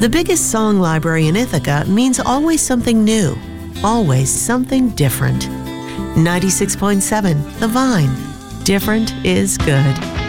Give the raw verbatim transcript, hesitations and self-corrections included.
The biggest song library in Ithaca means always something new, always something different. ninety-six point seven The Vine. Different is good.